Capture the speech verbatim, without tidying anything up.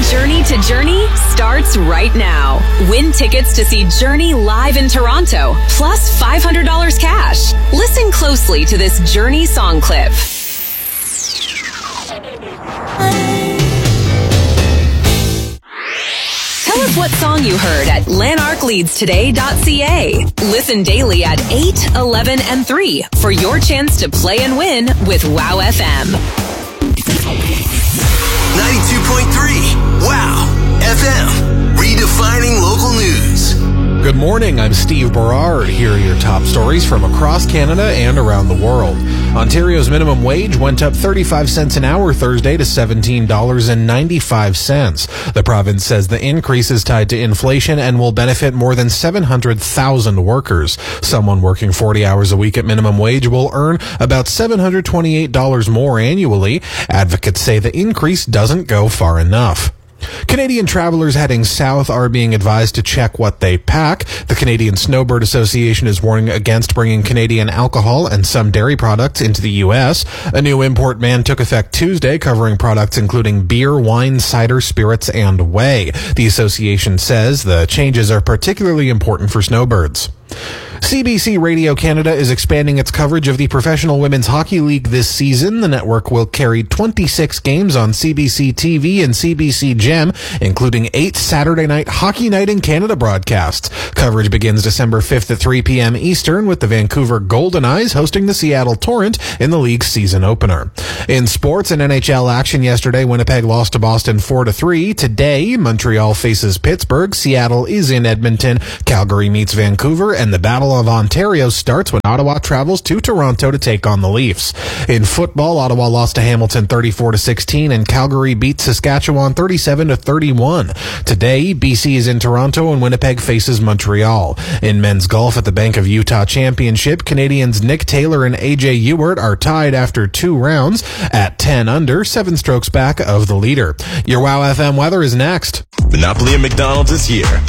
Journey to Journey starts right now. Win tickets to see Journey live in Toronto, plus five hundred dollars cash. Listen closely to this Journey song clip. Tell us what song you heard at lanark leads today dot c a. Listen daily at eight, eleven, and three for your chance to play and win with Wow F M. ninety-two point three Wow F M, redefining local news. Good morning, I'm Steve Berard. Here are your top stories from across Canada and around the world. Ontario's minimum wage went up thirty-five cents an hour Thursday to seventeen dollars and ninety-five cents. The province says the increase is tied to inflation and will benefit more than seven hundred thousand workers. Someone working forty hours a week at minimum wage will earn about seven hundred twenty-eight dollars more annually. Advocates say the increase doesn't go far enough. Canadian travelers heading south are being advised to check what they pack. The Canadian Snowbird Association is warning against bringing Canadian alcohol and some dairy products into the U S. A new import ban took effect Tuesday, covering products including beer, wine, cider, spirits, and whey. The association says the changes are particularly important for snowbirds. C B C Radio Canada is expanding its coverage of the Professional Women's Hockey League this season. The network will carry twenty-six games on C B C T V and C B C Gem, including eight Saturday night Hockey Night in Canada broadcasts. Coverage begins December fifth at three p.m. Eastern, with the Vancouver Golden Eyes hosting the Seattle Torrent in the league's season opener. In sports and N H L action yesterday, Winnipeg lost to Boston four to three. Today, Montreal faces Pittsburgh, Seattle is in Edmonton, Calgary meets Vancouver, and the Battle of Ontario starts when Ottawa travels to Toronto to take on the Leafs. In football, Ottawa lost to Hamilton thirty-four to sixteen, and Calgary beat Saskatchewan thirty-seven to thirty-one. Today, B C is in Toronto and Winnipeg faces Montreal. In men's golf at the Bank of Utah Championship, Canadians Nick Taylor and A J Ewart are tied after two rounds at ten under, seven strokes back of the leader. Your Wow F M weather is next. Monopoly and McDonald's is here.